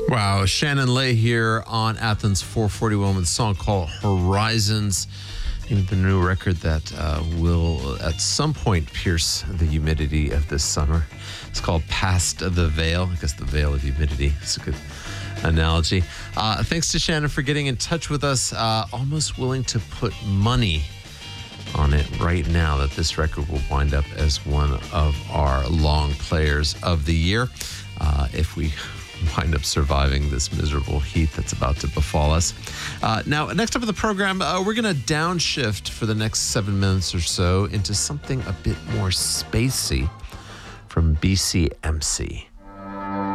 Wow, Shannon Lay here on Athens 441 with a song called Horizons. The new record that will at some point pierce the humidity of this summer. It's called Past the Veil. I guess the veil of humidity. It's a good analogy. Thanks to Shannon for getting in touch with us. Almost willing to put money on it right now that this record will wind up as one of our long players of the year. If we wind up surviving this miserable heat that's about to befall us. Now, next up in the program, we're going to downshift for the next 7 minutes or so into something a bit more spacey from BCMC.